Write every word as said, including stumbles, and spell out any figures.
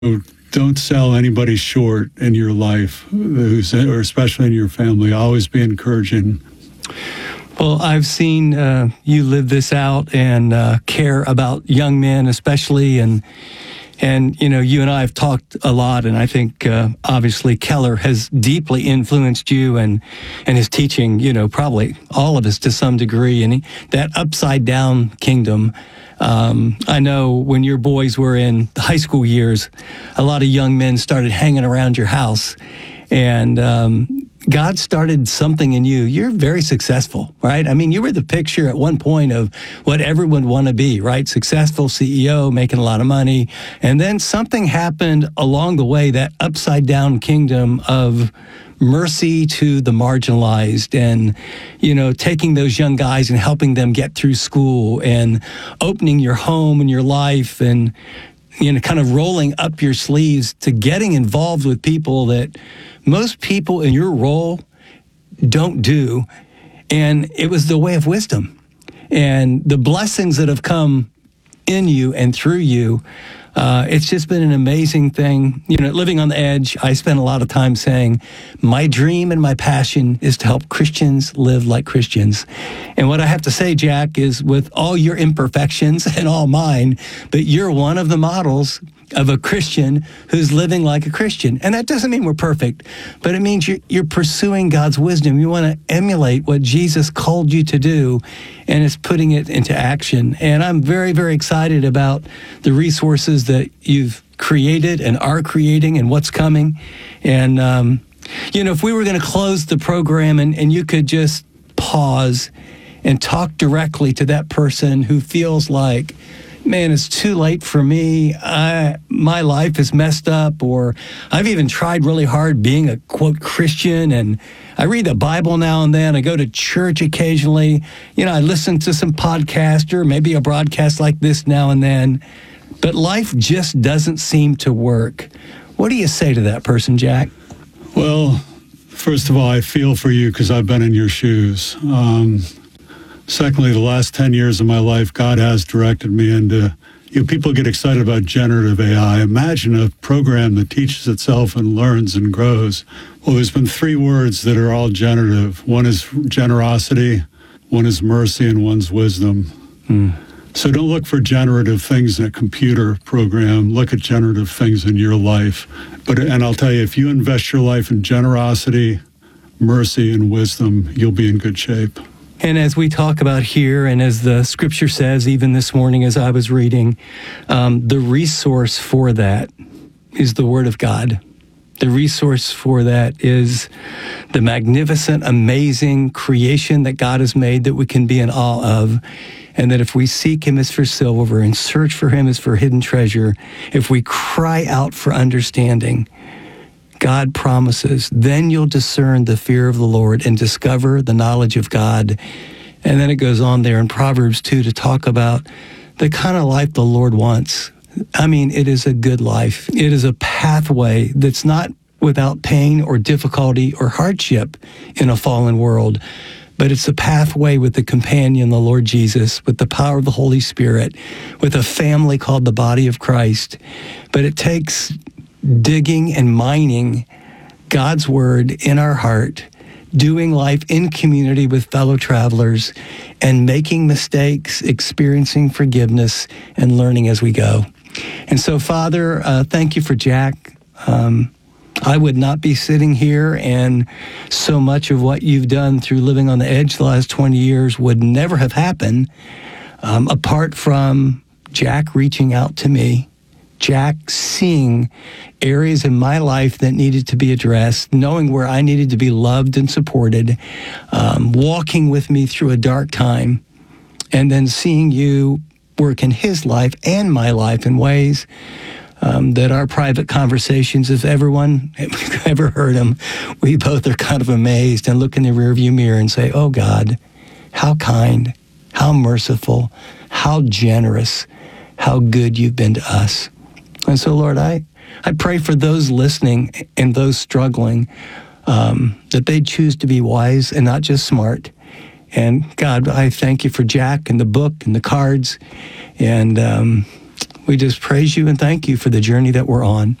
Don't sell anybody short in your life, who's, or especially in your family. Always be encouraging. Well, I've seen uh, you live this out and uh, care about young men especially, and and you know, you and I have talked a lot, and I think uh, obviously Keller has deeply influenced you and and his teaching, you know, probably all of us to some degree, and he, that upside down kingdom. Um, I know when your boys were in high school years, a lot of young men started hanging around your house, and um, God started something in you. You're very successful, right? I mean, you were the picture at one point of what everyone would want to be, right? Successful C E O, making a lot of money. And then something happened along the way, that upside down kingdom of mercy to the marginalized, and, you know, taking those young guys and helping them get through school, and opening your home and your life, and, you know, kind of rolling up your sleeves to getting involved with people that most people in your role don't do. And it was the way of wisdom. And the blessings that have come in you and through you, uh, it's just been an amazing thing. You know, living on the edge, I spent a lot of time saying, my dream and my passion is to help Christians live like Christians. And what I have to say, Jack, is with all your imperfections and all mine, but you're one of the models of a Christian who's living like a Christian. And that doesn't mean we're perfect, but it means you're, you're pursuing God's wisdom. You want to emulate what Jesus called you to do, and it's putting it into action. And I'm very, very excited about the resources that you've created and are creating and what's coming. And, um, you know, if we were going to close the program and, and you could just pause and talk directly to that person who feels like, man, it's too late for me. I, my life is messed up, or I've even tried really hard being a, quote, Christian, and I read the Bible now and then. I go to church occasionally. You know, I listen to some podcast or maybe a broadcast like this now and then, but life just doesn't seem to work. What do you say to that person, Jack? Well, first of all, I feel for you because I've been in your shoes. Um, Secondly, the last ten years of my life, God has directed me into, you know, people get excited about generative A I. Imagine a program that teaches itself and learns and grows. Well, there's been three words that are all generative. One is generosity, one is mercy, and one's wisdom. Hmm. So don't look for generative things in a computer program. Look at generative things in your life. But, and I'll tell you, if you invest your life in generosity, mercy, and wisdom, you'll be in good shape. And as we talk about here, and as the scripture says, even this morning as I was reading, um, the resource for that is the Word of God. The resource for that is the magnificent, amazing creation that God has made that we can be in awe of. And that if we seek Him as for silver and search for Him as for hidden treasure, if we cry out for understanding, God promises, then you'll discern the fear of the Lord and discover the knowledge of God. And then it goes on there in Proverbs two to talk about the kind of life the Lord wants. I mean, it is a good life. It is a pathway that's not without pain or difficulty or hardship in a fallen world, but it's a pathway with the companion, the Lord Jesus, with the power of the Holy Spirit, with a family called the body of Christ. But it takes digging and mining God's word in our heart, doing life in community with fellow travelers, and making mistakes, experiencing forgiveness, and learning as we go. And so, Father, uh, thank you for Jack. Um, I would not be sitting here, and so much of what you've done through living on the edge the last twenty years would never have happened um, apart from Jack reaching out to me, Jack seeing areas in my life that needed to be addressed, knowing where I needed to be loved and supported, um, walking with me through a dark time, and then seeing you work in his life and my life in ways um, that our private conversations, if everyone ever heard them, we both are kind of amazed and look in the rearview mirror and say, oh God, how kind, how merciful, how generous, how good you've been to us. And so, Lord, I, I pray for those listening and those struggling, um, that they choose to be wise and not just smart. And God, I thank you for Jack and the book and the cards. And um, we just praise you and thank you for the journey that we're on.